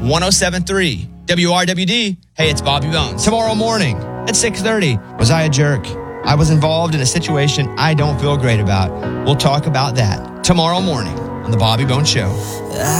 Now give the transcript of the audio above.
107.3 WRWD. Hey, it's Bobby Bones. Tomorrow morning at 6:30. Was I a jerk? I was involved in a situation I don't feel great about. We'll talk about that tomorrow morning on The Bobby Bones Show.